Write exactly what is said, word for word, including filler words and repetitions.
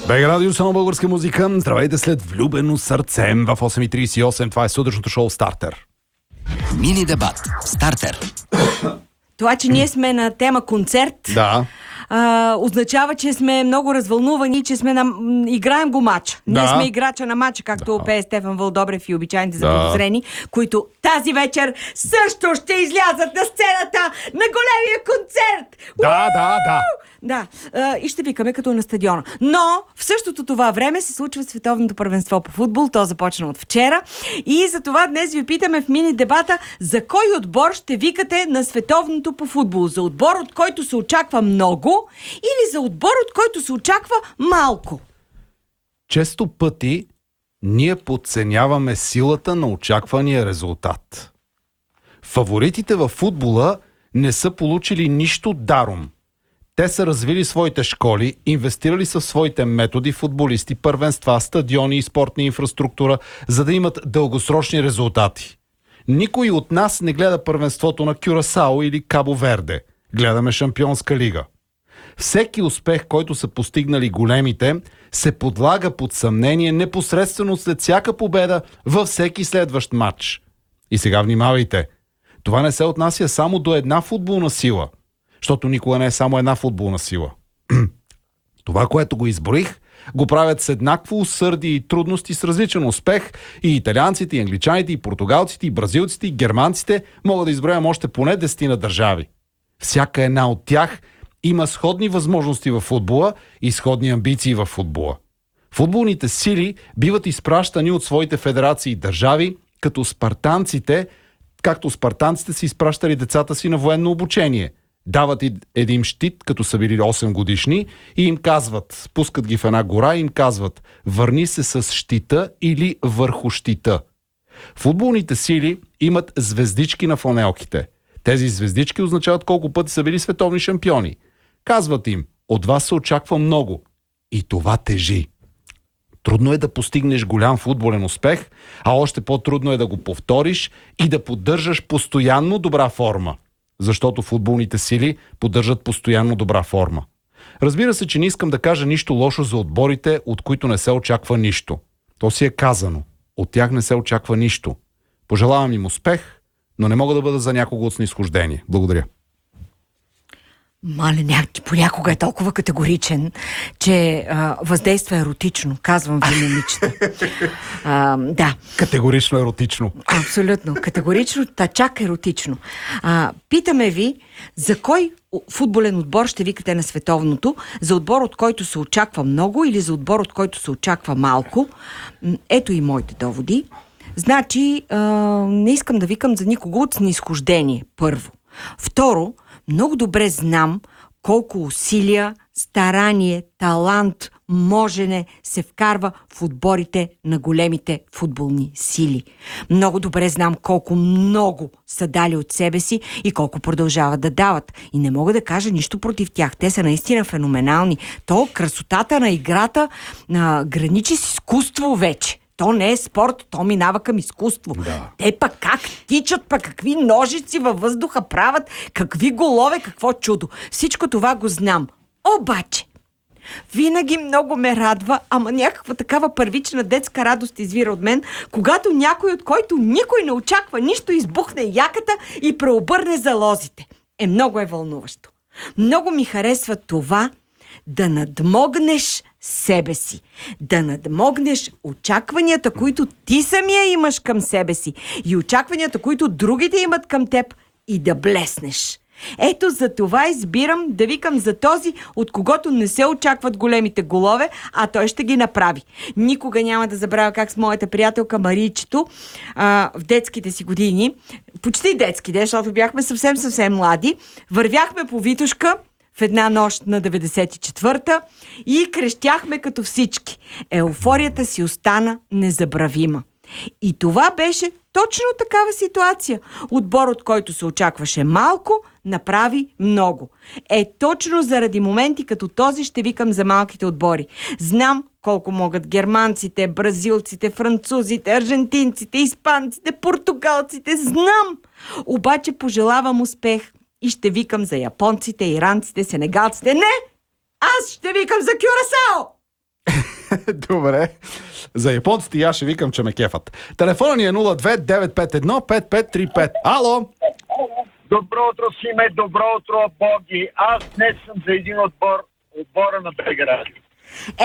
Бега радио, само българска музика. Здравейте след влюбено сърце в осем и тридесет и осем. Това е сутрешното шоу Стартер. Мини дебат. Стартер. Това, че ние сме на тема концерт, Да. а, означава, че сме много развълнувани, че сме на... м, играем го матч. Да. Ние сме играча на матча, както Да. пее Стефан Вълдобрев и обичайните Да. заподозрени, които тази вечер също ще излязат на сцената на големия концерт. Да, да, да. Да, а, и ще викаме като на стадиона. Но в същото това време се случва световното първенство по футбол. То започна от вчера. И за това днес ви питаме в мини дебата за кой отбор ще викате на световното по футбол. За отбор, от който се очаква много, или за отбор, от който се очаква малко? Често пъти ние подценяваме силата на очаквания резултат. Фаворитите във футбола не са получили нищо даром. Те са развили своите школи, инвестирали са в своите методи, футболисти, първенства, стадиони и спортна инфраструктура, за да имат дългосрочни резултати. Никой от нас не гледа първенството на Кюрасао или Кабо Верде. Гледаме Шампионска лига. Всеки успех, който са постигнали големите, се подлага под съмнение непосредствено след всяка победа във всеки следващ матч. И сега внимавайте. Това не се отнася само до една футболна сила, защото никога не е само една футболна сила. Това, което го изброих, го правят с еднакво усърдие и трудности с различен успех и италианците, и англичаните, и португалците, и бразилците, и германците. Мога да изброям още поне десетина държави. Всяка една от тях има сходни възможности във футбола и сходни амбиции във футбола. Футболните сили биват изпращани от своите федерации и държави, като спартанците, както спартанците са изпращали децата си на военно обучение. Дават и един щит, като са били осем годишни, и им казват, спускат ги в една гора и им казват: върни се с щита или върху щита. Футболните сили имат звездички на фланелките. Тези звездички означават колко пъти са били световни шампиони. Казват им: от вас се очаква много. И това тежи. Трудно е да постигнеш голям футболен успех, а още по-трудно е да го повториш и да поддържаш постоянно добра форма. Защото футболните сили поддържат постоянно добра форма. Разбира се, че не искам да кажа нищо лошо за отборите, от които не се очаква нищо. То си е казано. От тях не се очаква нищо. Пожелавам им успех, но не мога да бъда за някого от снизхождение. Благодаря. Мале, някак понякога е толкова категоричен, че а, въздейства еротично. Казвам ви, момичета. А, да. Категорично еротично. Абсолютно. Категорично, та чак еротично. А, питаме ви, за кой футболен отбор ще викате на световното? За отбор, от който се очаква много, или за отбор, от който се очаква малко? Ето и моите доводи. Значи, а, не искам да викам за никого от снизхождение, първо. Второ, много добре знам колко усилия, старание, талант, можене се вкарва в отборите на големите футболни сили. Много добре знам колко много са дали от себе си и колко продължават да дават. И не мога да кажа нищо против тях. Те са наистина феноменални. То красотата на играта а, граничи с изкуство вече. То не е спорт, то минава към изкуство. Да. Те пък как тичат, пък какви ножици във въздуха правят, какви голове, какво чудо. Всичко това го знам. Обаче, винаги много ме радва, ама някаква такава първична детска радост извира от мен, когато някой, от който никой не очаква нищо, избухне яката и преобърне залозите. Е, много е вълнуващо. Много ми харесва това да надмогнеш себе си. Да надмогнеш очакванията, които ти самия имаш към себе си, и очакванията, които другите имат към теб, и да блеснеш. Ето за това избирам да викам за този, от когото не се очакват големите голове, а той ще ги направи. Никога няма да забравя как с моята приятелка Марийчето а, в детските си години, почти детските, защото бяхме съвсем-съвсем млади, вървяхме по Витошка в една нощ на деветдесет и четвърта и крещяхме като всички. Еуфорията си остана незабравима. И това беше точно такава ситуация. Отбор, от който се очакваше малко, направи много. Е, точно заради моменти като този ще викам за малките отбори. Знам колко могат германците, бразилците, французите, аржентинците, испанците, португалците. Знам! Обаче пожелавам успех и ще викам за японците, иранците, сенегалците. Не! Аз ще викам за Кюрасао! Добре. За японците и аз ще викам, че ме кефат. Телефона ни е нула две девет пет едно пет пет три пет. Ало! Добро утро, Симе, добро утро, Боги. Аз днес съм за един отбор, отбора на Белград.